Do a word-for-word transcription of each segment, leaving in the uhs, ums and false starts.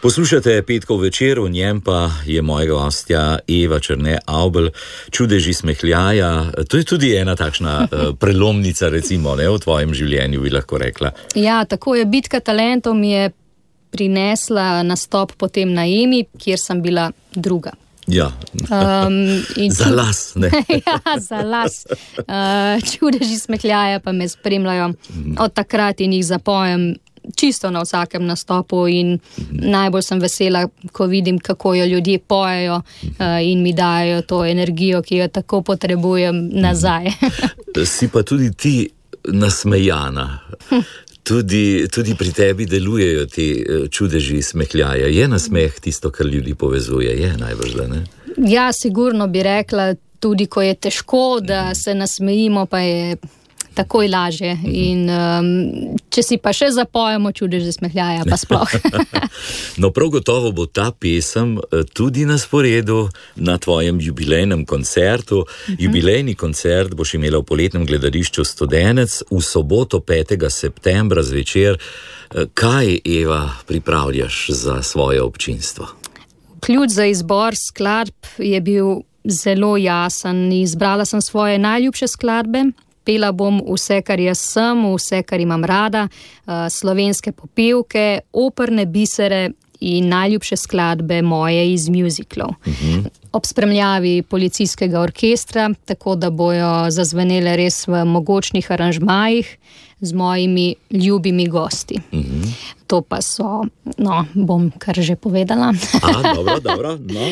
Poslušate Petkov večer, v njem pa je moja gostja Eva Černe Avbelj, Čudeži smehljaja. To je tudi ena takšna uh, prelomnica, recimo, ne, v tvojem življenju, bi lahko rekla. Ja, tako je. Bitka talentov mi je prinesla nastop potem na Emi, kjer sem bila druga. Ja, um, za čud... las, ne? Ja, za las. Uh, Čudeži smehljaja pa me spremljajo od takrat in jih zapojem čisto na vsakem nastopu in najbolj sem vesela, ko vidim, kako jo ljudje pojejo uh, in mi dajo to energijo, ki jo tako potrebujem nazaj. Si pa tudi ti nasmejana. Tudi, tudi pri tebi delujejo ti čudeži smehljaja. Je nasmeh tisto, kar ljudi povezuje? Je najbrž, da ne? Ja, sigurno bi rekla, tudi ko je težko, da se nasmejimo, pa je takoj lažje. In um, če si pa še zapojemo čudeži smehljaja, pa sploh. No, prav gotovo bo ta pesem tudi na sporedu na tvojem jubilejnem koncertu. Uh-huh. Jubilejni koncert boš imela v Poletnem gledališču Studenec v soboto petega septembra zvečer. Kaj, Eva, pripravljaš za svoje občinstvo? Ključ za izbor skladb je bil zelo jasen. Izbrala sem svoje najljubše skladbe. Pela bom vse, kar jaz sem, vse, kar imam rada, slovenske popevke, operne bisere in najljubše skladbe moje iz muziklov. Uh-huh. Ob spremljavi policijskega orkestra, tako da bojo zazvenele res v mogočnih aranžmajih z mojimi ljubimi gosti. Uh-huh. To pa so, no, bom kar že povedala. A, dobro, dobro, no.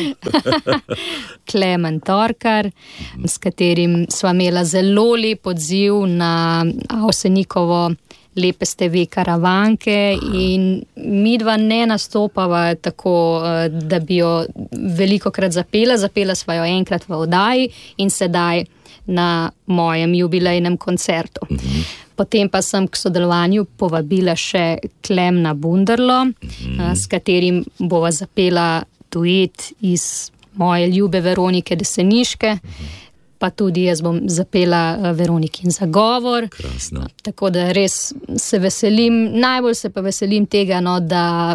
Klemen Torkar, uh-huh. s katerim sva imela zelo lep odziv na Avsenikovo Lepe ste ve karavanke. Aha. In midva ne nastopava tako, da bi jo velikokrat zapela. Zapela sva jo enkrat v oddaji in sedaj na mojem jubilejnem koncertu. Uh-huh. Potem pa sem k sodelovanju povabila še Klemna Bunderlo, uh-huh. s katerim bova zapela duet iz moje ljube Veronike Deseniške. Uh-huh. Pa tudi jaz bom zapela Veronikin zagovor. Krasno. Tako da res se veselim, najbolj se pa veselim tega, no, da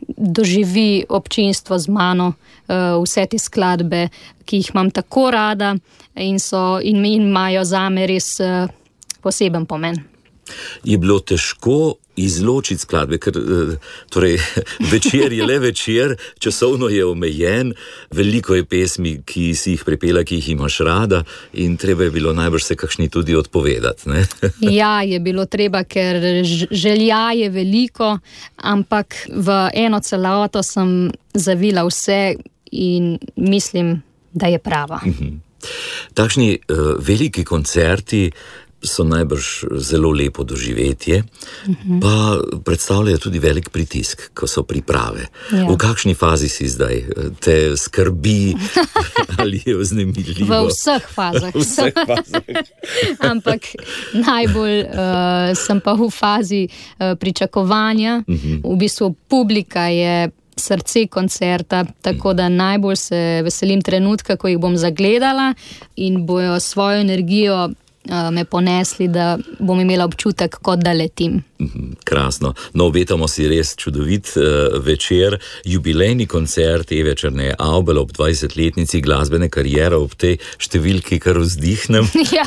doživi občinstvo z mano uh, vse te skladbe, ki jih imam tako rada in so in imajo zame res uh, poseben pomen. Je bilo težko izločiti skladbe, ker torej, večer je le večer, časovno je omejen, veliko je pesmi, ki si jih prepela, ki jih imaš rada in treba je bilo najbrž se kakšni tudi odpovedati, ne? Ja, je bilo treba, ker želja je veliko, ampak v eno celoto sem zavila vse in mislim, da je prava. Mhm. Takšni uh, veliki koncerti so najbrž zelo lepo doživetje, uh-huh. pa predstavljajo tudi velik pritisk, ko so priprave. Ja. V kakšni fazi si zdaj? Te skrbi ali je vznemirljivo? V vseh fazah. V vseh fazah. Ampak najbolj uh, sem pa v fazi uh, pričakovanja. Uh-huh. V bistvu publika je srce koncerta, tako da najbolj se veselim trenutka, ko jih bom zagledala in bojo svojo energijo me ponesli, da bom imela občutek, kot da letim. Krasno. No, obetamo si res čudovit uh, večer, jubilejni koncert Eve Černe Avbelj ob dvajsetletnici glasbene kariere, ob tej številki, kar vzdihnem. Ja.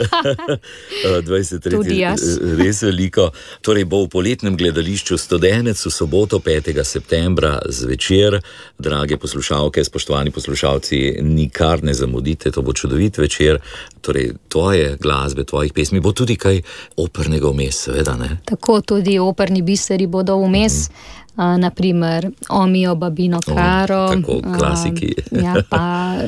dvajset let tudi jaz. Res veliko. Torej bo v Poletnem gledališču Studenec v soboto petega septembra zvečer. Drage poslušalke, spoštovani poslušalci, nikar ne zamudite, to bo čudovit večer. Torej, tvoje glasbe, tvojih pesmi bo tudi kaj opernega vmes, seveda, ne? Tako, tudi operni biseri bodo vmes, mm. uh, naprimer Omijo Babino Karo, oh, tako, klasiki. Uh, ja, pa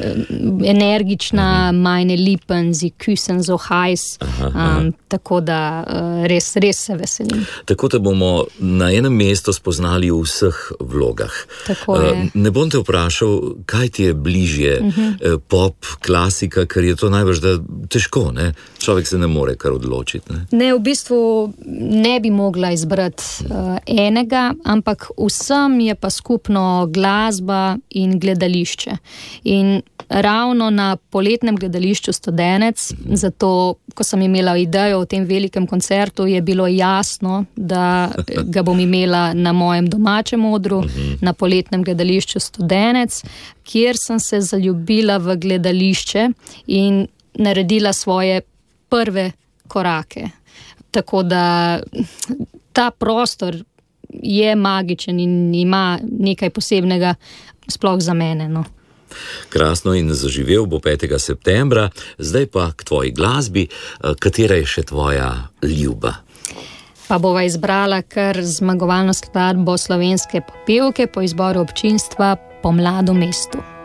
energična mm. Meine Lippen, Sie küssen so heiß, aha, aha. Um, tako da uh, res, res se veselim. Tako da bomo na enem mestu spoznali v vseh vlogah. Tako je. Uh, ne bom te vprašal, kaj ti je bližje, uh-huh. pop, klasika, ker je to najbrž da težko, ne? Človek se ne more kar odločiti, ne? Ne, v bistvu ne bi mogla izbrati uh, enega, ampak ampak vsem je pa skupno glasba in gledališče. In ravno na poletnem gledališču Studenec, zato, ko sem imela idejo o tem velikem koncertu, je bilo jasno, da ga bom imela na mojem domačem odru, na poletnem gledališču Studenec, kjer sem se zaljubila v gledališče in naredila svoje prve korake. Tako da ta prostor je magičen in ima nekaj posebnega sploh za mene, no. Krasno in zaživel bo petega septembra, zdaj pa k tvoji glasbi, katera je še tvoja ljuba? Pa bova izbrala kar zmagovalno skladbo slovenske popevke po izboru občinstva Po mladu mestu.